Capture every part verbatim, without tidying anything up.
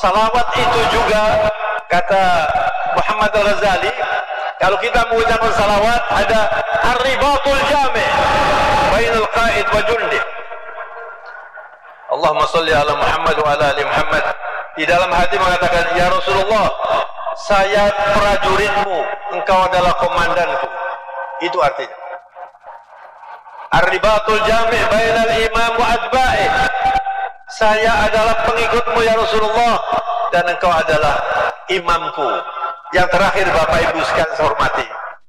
salawat itu juga, kata Muhammad Al-Ghazali, kalau kita mengucapkan salawat ada ar-ribatul jami' bainal qa'id wa jundi. Allahumma salli ala Muhammad wa ala ali Muhammad. Di dalam hati mengatakan, ya Rasulullah, saya prajuritmu, engkau adalah komandanku. Itu artinya ar-ribatul jami' bainal imam wa atba'ih. Saya adalah pengikutmu ya Rasulullah, dan engkau adalah imamku. Yang terakhir, Bapak Ibu sekalian saya hormati,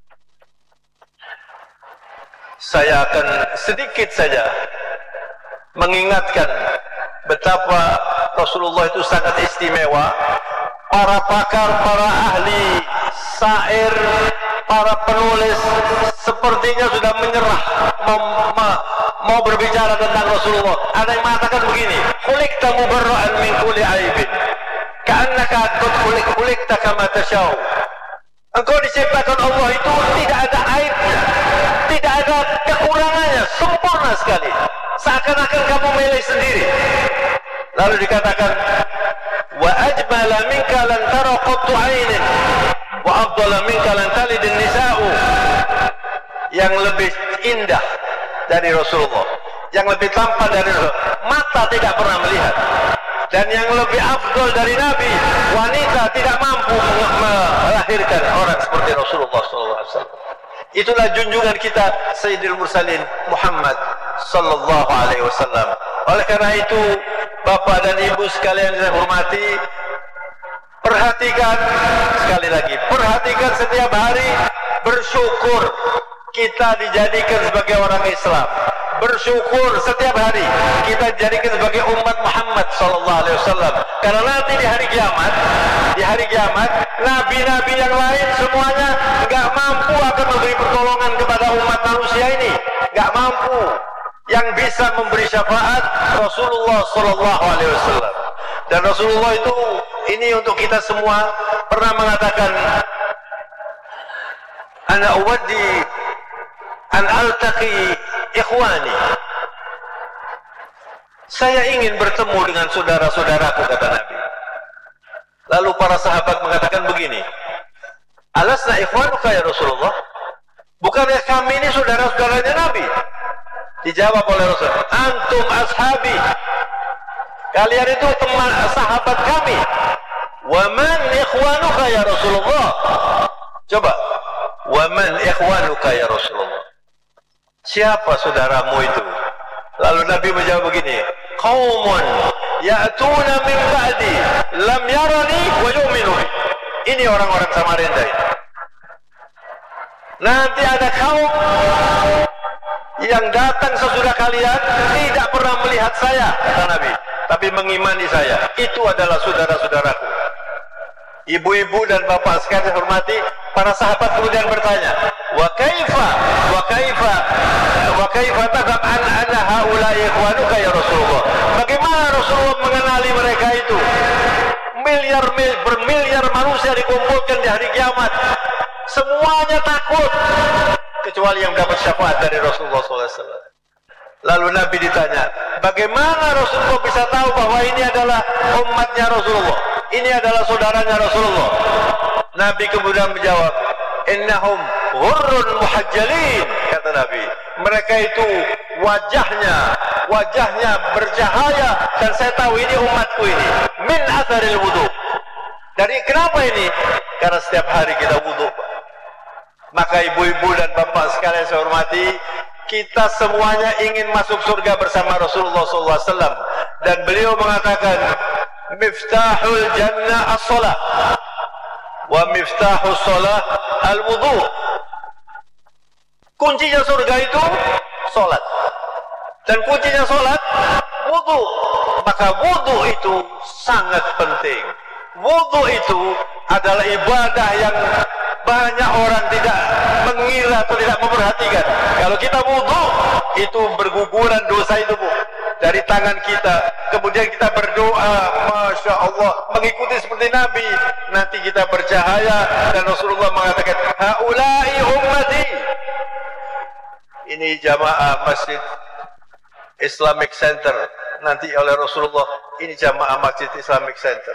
saya akan sedikit saja mengingatkan betapa Rasulullah itu sangat istimewa. Para pakar, para ahli syair, para penulis sepertinya sudah menyerah mau, mau berbicara tentang Rasulullah. Ada yang mengatakan begini, khuliqta mubarra'an min kulli aibin ka'annaka qad khuliqta kama tashau. Engkau diciptakan Allah itu tidak ada aibnya, tidak ada kekurangannya, sempurna sekali, seakan-akan kamu milih sendiri. Lalu dikatakan, wa ajmala minka lan tara qattu 'ainin wa afdala minka lan talidun nisa'u. Yang lebih indah dari Rasulullah, yang lebih tampan dari Rasulullah, mata tidak pernah melihat. Dan yang lebih afdal dari Nabi, wanita tidak mampu melahirkan orang seperti Rasulullah sallallahu alaihi wasallam. Itulah junjungan kita Sayyidil Mursalin Muhammad sallallahu alaihi wasallam. Oleh karena itu, Bapak dan Ibu sekalian yang saya hormati, perhatikan sekali lagi, perhatikan setiap hari, bersyukur kita dijadikan sebagai orang Islam. Bersyukur setiap hari kita dijadikan sebagai umat Muhammad sallallahu alaihi wasallam. Karena nanti di hari kiamat, di hari kiamat, nabi-nabi yang lain semuanya enggak mampu akan memberi pertolongan kepada umat manusia ini, enggak mampu. Yang bisa memberi syafaat Rasulullah sallallahu alaihi wasallam. Dan Rasulullah itu, ini untuk kita semua, pernah mengatakan, ana uwaddi an altaqi ikhwani. Saya ingin bertemu dengan saudara-saudaraku, kata Nabi. Lalu para sahabat mengatakan begini, alasna ikhwanuka ya Rasulullah? Bukankah kami ini saudara-saudaranya Nabi? Dijawab oleh Rasul, antum ashabi, kalian itu teman sahabat kami. Wa man ikhwanuka ya Rasulullah? Coba, wa man ikhwanuka ya Rasulullah? Siapa saudaramu itu? Lalu Nabi menjawab begini, qaumun ya'tuna min ba'di lam yarani wa yu'minu bi. Ini orang-orang Samarinda ini. Nanti ada kaum yang datang sesudah kalian, tidak pernah melihat saya, kata Nabi, tapi mengimani saya. Itu adalah saudara-saudaraku. Ibu-ibu dan bapak sekalian hormati, para sahabat kemudian bertanya, wa kaifa wa kaifa wa kaifa tadab an anna haula'i ikhwanuka ya Rasulullah? Bagaimana Rasulullah mengenali mereka itu? Miliar mil bermiliar manusia dikumpulkan di hari kiamat, semuanya takut kecuali yang dapat syafaat dari Rasulullah sallallahu alaihi wasallam. Lalu Nabi ditanya, bagaimana Rasulullah bisa tahu bahwa ini adalah umatnya Rasulullah, ini adalah saudaranya Rasulullah? Nabi kemudian menjawab, innahum ghurrun muhajjalin, kata Nabi. Mereka itu wajahnya, wajahnya bercahaya, dan saya tahu ini umatku ini, min atharil wudu. Dari kenapa ini? Karena setiap hari kita wudu. Maka ibu-ibu dan bapak sekalian saya hormati, kita semuanya ingin masuk surga bersama Rasulullah sallallahu alaihi wasallam. Dan beliau mengatakan, miftahul jannah as-salah wa miftahus salah al-wudu. Kuncinya surga itu salat, dan kuncinya salat wudu. Maka wudu itu sangat penting. Wudu itu adalah ibadah yang banyak orang tidak mengira atau tidak memperhatikan. Kalau kita wudu, itu berguguran dosa itu, Bu, dari tangan kita. Kemudian kita berdoa, Masya Allah, mengikuti seperti Nabi. Nanti kita bercahaya, dan Rasulullah mengatakan, haulai ummati. Ini jamaah Masjid Islamic Center. Nanti oleh Rasulullah, ini jamaah Masjid Islamic Center.